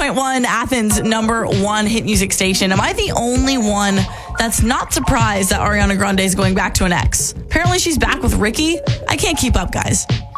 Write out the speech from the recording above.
101.1 Athens, number one hit music station. Am I the only one that's not surprised that Ariana Grande is going back to an ex? Apparently she's back with Ricky. I can't keep up, guys.